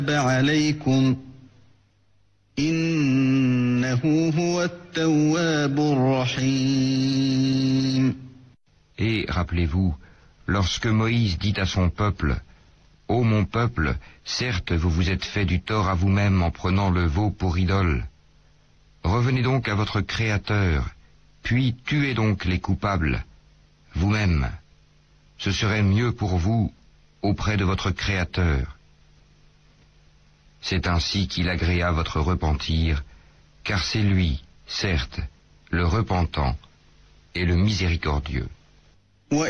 عليكم إنه هو التواب الرحيم. Et rappelez-vous, lorsque Moïse dit à son peuple, « Ô mon peuple, certes vous vous êtes fait du tort à vous-même en prenant le veau pour idole. Revenez donc à votre Créateur, puis tuez donc les coupables, vous-même. Ce serait mieux pour vous auprès de votre Créateur. C'est ainsi qu'il agréa votre repentir, car c'est lui, certes, le repentant et le miséricordieux. »